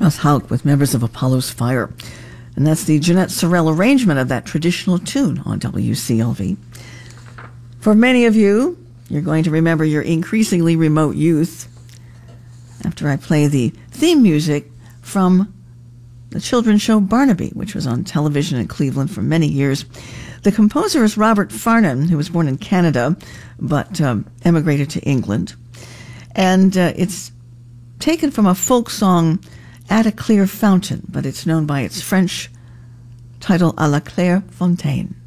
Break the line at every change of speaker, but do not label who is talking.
Russ Hauk with Members of Apollo's Fire. And that's the Jeanette Sorrell arrangement of that traditional tune on WCLV. For many of you, you're going to remember your increasingly remote youth after I play the theme music from the children's show Barnaby, which was on television in Cleveland for many years. The composer is Robert Farnon, who was born in Canada but emigrated to England. And it's taken from a folk song, At a Clear Fountain, but it's known by its French title, À la Claire Fontaine.